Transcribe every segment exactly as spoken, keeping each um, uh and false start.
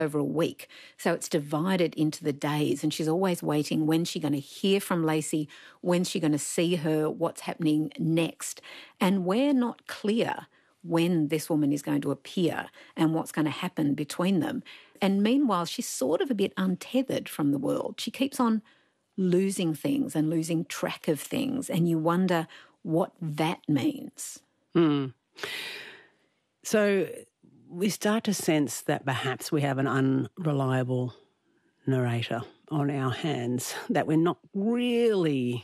over a week. So it's divided into the days, and she's always waiting. When's she going to hear from Lacey? When's she going to see her? What's happening next? And we're not clear when this woman is going to appear and what's going to happen between them. And meanwhile, she's sort of a bit untethered from the world. She keeps on losing things and losing track of things, and you wonder what that means. Mm. So we start to sense that perhaps we have an unreliable narrator on our hands, that we're not really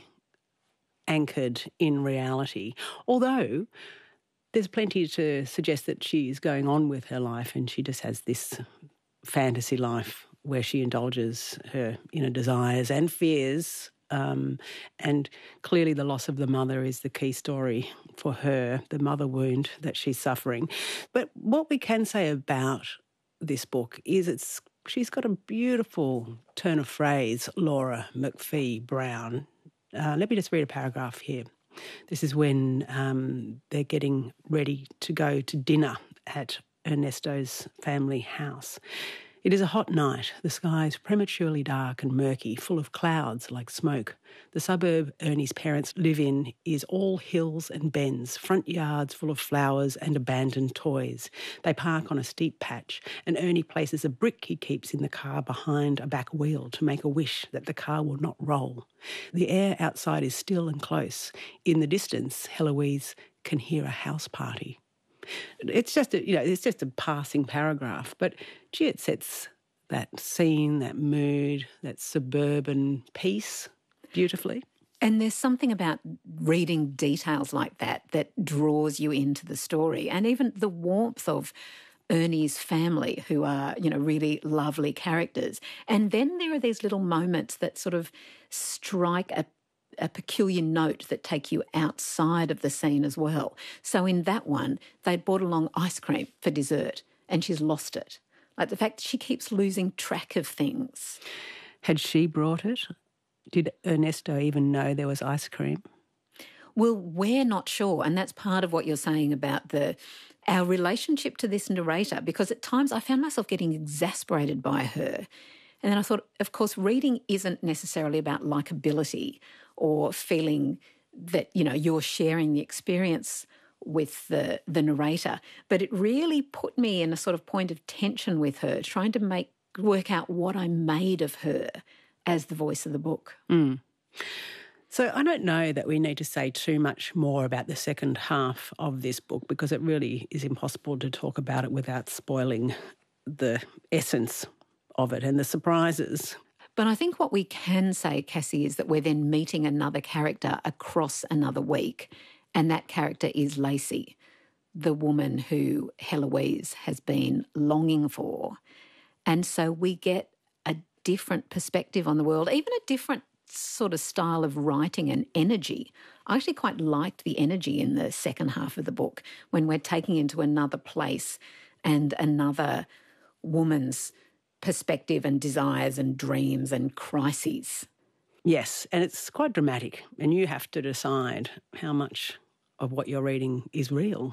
anchored in reality, although there's plenty to suggest that she's going on with her life and she just has this fantasy life where she indulges her inner desires and fears. Um, and clearly the loss of the mother is the key story for her, the mother wound that she's suffering. But what we can say about this book is it's she's got a beautiful turn of phrase, Laura McPhee Brown. Uh, let me just read a paragraph here. This is when um, they're getting ready to go to dinner at Ernesto's family house. It is a hot night. The sky is prematurely dark and murky, full of clouds like smoke. The suburb Ernie's parents live in is all hills and bends, front yards full of flowers and abandoned toys. They park on a steep patch, and Ernie places a brick he keeps in the car behind a back wheel to make a wish that the car will not roll. The air outside is still and close. In the distance, Heloise can hear a house party. It's just a, you know, it's just a passing paragraph, but gee, it sets that scene, that mood, that suburban peace beautifully. And there's something about reading details like that that draws you into the story, and even the warmth of Ernie's family, who are, you know, really lovely characters. And then there are these little moments that sort of strike a a peculiar note that take you outside of the scene as well. So in that one, they'd brought along ice cream for dessert and she's lost it. Like the fact that she keeps losing track of things. Had she brought it? Did Ernesto even know there was ice cream? Well, we're not sure, and that's part of what you're saying about the our relationship to this narrator, because at times I found myself getting exasperated by her. And then I thought, of course, reading isn't necessarily about likability or feeling that, you know, you're sharing the experience with the, the narrator. But it really put me in a sort of point of tension with her, trying to make work out what I made of her as the voice of the book. Mm. So I don't know that we need to say too much more about the second half of this book, because it really is impossible to talk about it without spoiling the essence of it and the surprises. But I think what we can say, Cassie, is that we're then meeting another character across another week, and that character is Lacey, the woman who Heloise has been longing for. And so we get a different perspective on the world, even a different sort of style of writing and energy. I actually quite liked the energy in the second half of the book when we're taking into another place and another woman's perspective and desires and dreams and crises. Yes, and it's quite dramatic, and you have to decide how much of what you're reading is real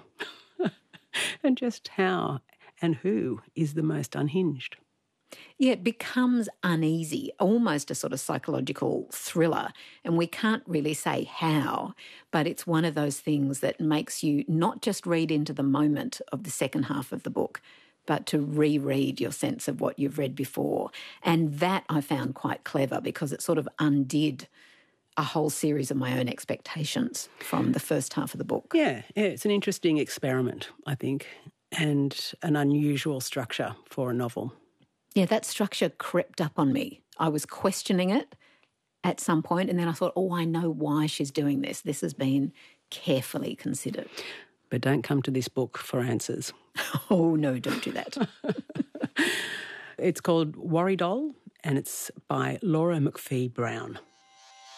and just how and who is the most unhinged. Yeah, it becomes uneasy, almost a sort of psychological thriller, and we can't really say how, but it's one of those things that makes you not just read into the moment of the second half of the book, but to reread your sense of what you've read before. And that I found quite clever, because it sort of undid a whole series of my own expectations from the first half of the book. Yeah, yeah, it's an interesting experiment, I think, and an unusual structure for a novel. Yeah, that structure crept up on me. I was questioning it at some point, and then I thought, oh, I know why she's doing this. This has been carefully considered. But don't come to this book for answers. Oh, no, don't do that. It's called Worry Doll, and it's by Laura McPhee Brown.